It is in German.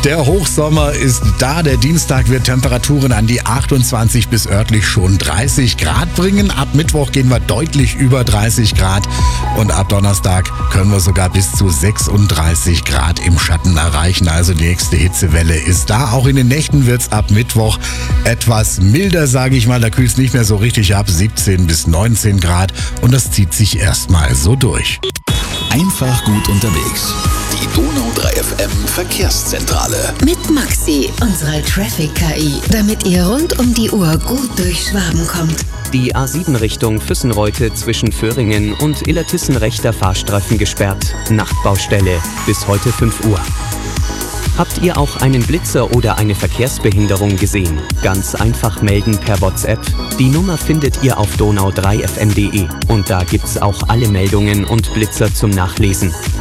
Der Hochsommer ist da. Der Dienstag wird Temperaturen an die 28 bis örtlich schon 30 Grad bringen. Ab Mittwoch gehen wir deutlich über 30 Grad und ab Donnerstag können wir sogar bis zu 36 Grad im Schatten erreichen. Also die nächste Hitzewelle ist da. Auch in den Nächten wird es ab Mittwoch etwas milder, sage ich mal. Da kühlt es nicht mehr so richtig ab, 17 bis 19 Grad und das zieht sich erstmal so durch. Einfach gut unterwegs. Die Donau 3 FM Verkehrszentrale. Mit Maxi, unserer Traffic-KI, damit ihr rund um die Uhr gut durch Schwaben kommt. Die A7 Richtung Füssenreute zwischen Föhringen und Illertissen rechter Fahrstreifen gesperrt. Nachtbaustelle bis heute 5 Uhr. Habt ihr auch einen Blitzer oder eine Verkehrsbehinderung gesehen? Ganz einfach melden per WhatsApp. Die Nummer findet ihr auf donau3fm.de und da gibt's auch alle Meldungen und Blitzer zum Nachlesen.